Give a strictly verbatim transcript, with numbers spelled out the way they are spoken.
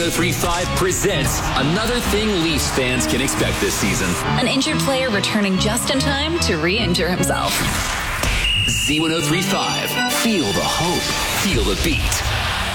three five presents another thing Leafs fans can expect this season. An injured player returning just in time to re-injure himself. Z one oh three five. Feel the hope. Feel the beat.